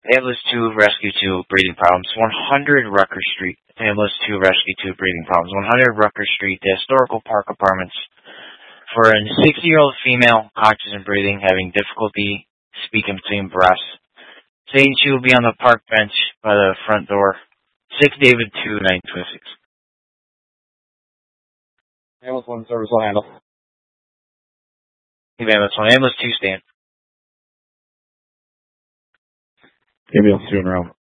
Ambulance 2, Rescue 2, breathing problems. 100 Rutgers Street. Ambulance 2, Rescue 2, breathing problems. 100 Rutgers Street, the historical park apartments. For a 60-year-old female, oxygen breathing, having difficulty speaking between breaths. Saying she will be on the park bench by the front door. 6 David 2, 926. Ambulance 1 service will handle. Ambulance 1, Ambulance 2 stand. Ambulance 2 in room.